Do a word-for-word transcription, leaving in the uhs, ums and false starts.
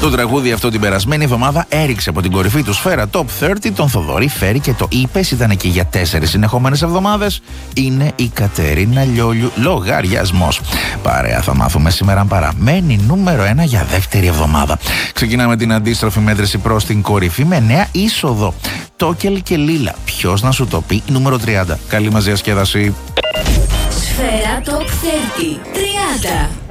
Το τραγούδι αυτό την περασμένη εβδομάδα έριξε από την κορυφή του Σφαίρα Top τριάντα τον Θοδωρή Φέρη και το είπες, ήταν εκεί για τέσσερις συνεχόμενες εβδομάδες. Είναι η Κατερίνα Λιόλιου, λογαριασμός. Παρέα θα μάθουμε σήμερα αν παραμένει νούμερο ένα για δεύτερη εβδομάδα. Ξεκινάμε την αντίστροφη μέτρηση προς την κορυφή με νέα είσοδο. Τόκελ και Λίλα, ποιος να σου το πει, νούμερο τριάντα. Καλή μας διασκέδαση. Σφαίρα Top τριάντα. τριάντα.